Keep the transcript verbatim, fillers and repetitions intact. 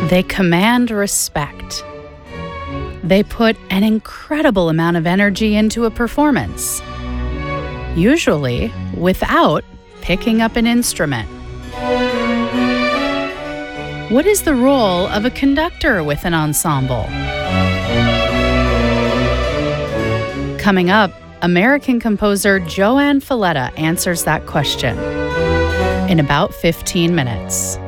They command respect. They put an incredible amount of energy into a performance, usually without picking up an instrument. What is the role of a conductor with an ensemble? Coming up, American composer Joanne Falletta answers that question in about fifteen minutes.